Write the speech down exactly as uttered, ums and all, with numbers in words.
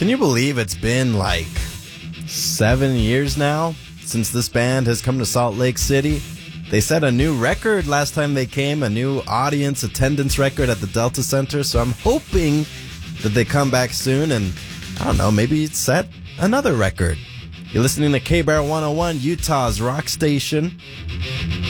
Can you believe it's been like seven years now since this band has come to Salt Lake City? They set a new record last time they came, a new audience attendance record at the Delta Center, so I'm hoping that they come back soon and, I don't know, maybe set another record. You're listening to K-Bar one oh one, Utah's rock station.